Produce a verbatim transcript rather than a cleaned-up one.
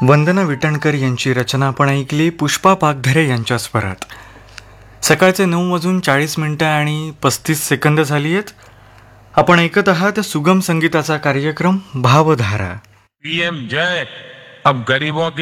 वंदना विटणकर यांची रचना आपण ऐकली पुष्पा पागधरे यांच्या स्वरात. सकाळचे नऊ वाजून चाळीस मिनिटं आणि पस्तीस सेकंद झाली आहेत. आपण ऐकत आहात सुगम संगीताचा कार्यक्रम भावधारा. पीएम जय अब गरीबों की